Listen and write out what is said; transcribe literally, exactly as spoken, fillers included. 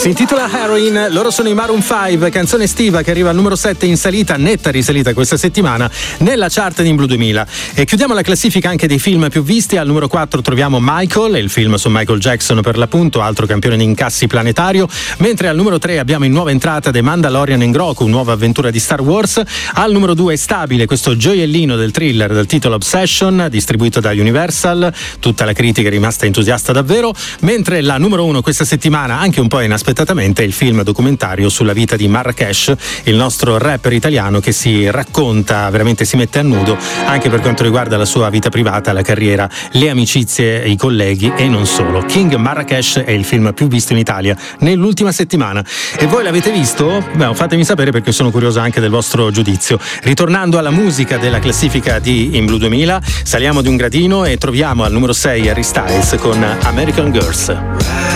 Si intitola Heroin, loro sono i Maroon cinque, canzone estiva che arriva al numero sette in salita, netta risalita questa settimana nella chart di In Blue duemila. E chiudiamo la classifica anche dei film più visti. Al numero quattro troviamo Michael, il film su Michael Jackson per l'appunto, altro campione di incassi planetario, mentre al numero tre abbiamo in nuova entrata The Mandalorian and Grogu, nuova avventura di Star Wars. Al numero due è stabile questo gioiellino del thriller dal titolo Obsession, distribuito da Universal, tutta la critica è rimasta entusiasta davvero, mentre la numero uno questa settimana, anche un po' inaspettatamente, è il film documentario sulla vita di Marrakesh, il nostro rapper italiano che si racconta, veramente si mette a nudo anche per quanto riguarda la sua vita privata, la carriera, le amicizie, i colleghi e non solo. King Marrakesh è il film più visto in Italia nell'ultima settimana. E voi l'avete visto? Beh, fatemi sapere perché sono curioso anche del vostro giudizio. Ritornando alla musica della classifica di In Blue duemila, saliamo di un gradino e troviamo al numero sei Harry Styles con American Girls.